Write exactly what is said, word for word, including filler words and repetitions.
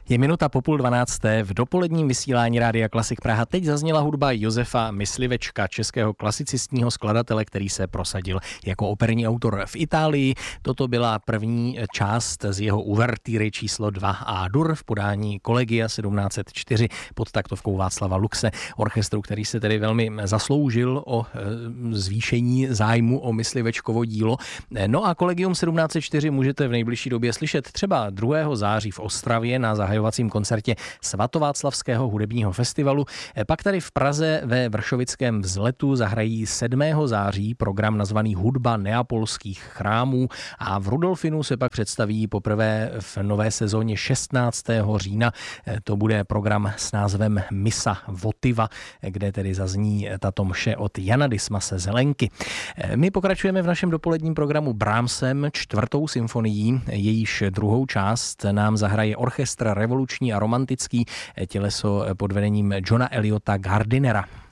Je minuta po půl dvanácté, v dopoledním vysílání Rádia Klasik Praha teď zazněla hudba Josefa Myslivečka, českého klasicistního skladatele, který se prosadil jako operní autor v Itálii. Toto byla první část z jeho uvertýry číslo dva A-dur v podání Collegia sedmnáct set čtyři pod taktovkou Václava Luxe, orchestru, který se tedy velmi zasloužil o zvýšení zájmu o Myslivečkovo dílo. No a Collegium sedmnáct set čtyři můžete v nejbližší době slyšet třeba druhého září v Ostravě na zahajovacím koncertě Svatováclavského hudebního festivalu. Pak tady v Praze ve Vršovickém Vzletu zahrají sedmého září program nazvaný Hudba neapolských chrámů a v Rudolfinu se pak představí poprvé v nové sezóně šestnáctého října. To bude program s názvem Misa votiva, kde tedy zazní tato mše od Jana Dismase Zelenky. My pokračujeme v našem dopoledním programu Brahmsem čtvrtou symfonií, jejíž druhou část nám zahraje orchestr revoluční a romantický, těleso pod vedením Johna Eliota Gardinera.